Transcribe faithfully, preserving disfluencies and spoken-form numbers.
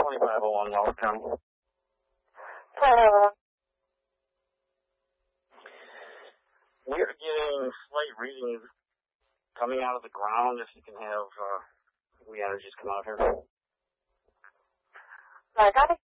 twenty-five oh one welcome. Uh, We're getting slight readings coming out of the ground. If you can have uh, we energies come out here. I got it.